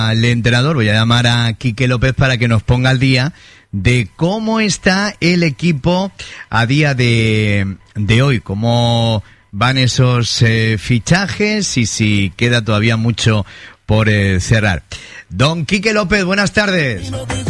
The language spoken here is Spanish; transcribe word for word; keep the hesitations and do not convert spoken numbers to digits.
al entrenador, voy a llamar a Quique López para que nos ponga al día de cómo está el equipo a día de, de hoy, cómo van esos eh, fichajes y si queda todavía mucho por eh, cerrar. Don Quique López, buenas tardes.